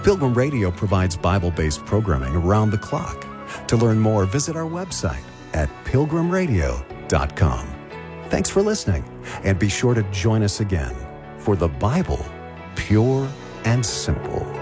Pilgrim Radio provides Bible-based programming around the clock. To learn more, visit our website at pilgrimradio.com. Thanks for listening, and be sure to join us again for the Bible, pure and simple.